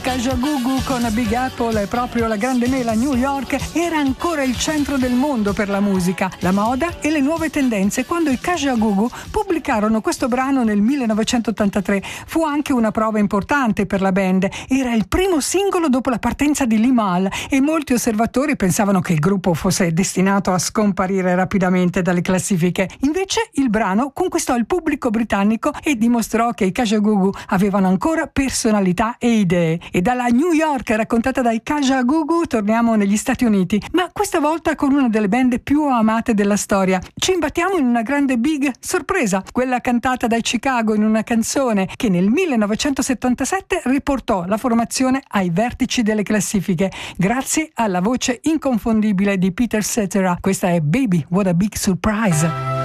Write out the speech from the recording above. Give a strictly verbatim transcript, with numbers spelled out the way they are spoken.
Kajagoogoo con Big Apple e proprio la grande mela New York era ancora il centro del mondo per la musica, la moda e le nuove tendenze quando i Kajagoogoo pubblicarono questo brano nel millenovecentottantatré. Fu anche una prova importante per la band, era il primo singolo dopo la partenza di Limahl e molti osservatori pensavano che il gruppo fosse destinato a scomparire rapidamente dalle classifiche. Invece il brano conquistò il pubblico britannico e dimostrò che i Kajagoogoo avevano ancora personalità e idee. E dalla New York raccontata dai Kajagoogoo torniamo negli Stati Uniti, ma questa volta con una delle band più amate della storia. Ci imbattiamo in una grande big sorpresa, quella cantata dai Chicago in una canzone che nel millenovecentosettantasette riportò la formazione ai vertici delle classifiche, grazie alla voce inconfondibile di Peter Cetera. Questa è Baby What a Big Surprise.